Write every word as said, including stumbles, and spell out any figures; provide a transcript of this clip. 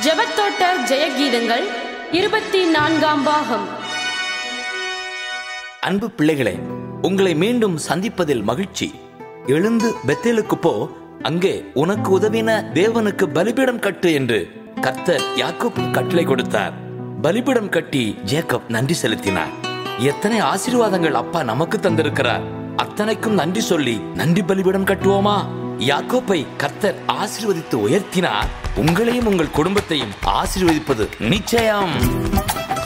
ஜெபத்தோட்ட ஜெயகீதங்கள் இருபத்தி நான்காம் பாகம். அன்பு பிள்ளைகளே, உங்களை மீண்டும் சந்திப்பதில் மகிழ்ச்சி. எழுந்து பெத்தேலுக்கு போ, அங்கே உனக்கு உதவின தேவனுக்கு பலிபீடம் கட்டு என்று கர்த்தர் யாக்கோபு கட்டளை கொடுத்தார். பலிபீடம் கட்டி ஜேக்கப் நன்றி செலுத்தினார். எத்தனை ஆசீர்வாதங்கள் அப்பா நமக்கு தந்திருக்கிறார். அத்தனைக்கும் நன்றி சொல்லி நன்றி பலிபீடம் கட்டுவோமா? யாக்கோப்பை கர்த்தர் ஆசீர்வதித்து உயர்த்தினார். உங்களையும் உங்கள் குடும்பத்தையும் ஆசீர்வதிப்பது நிச்சயம்.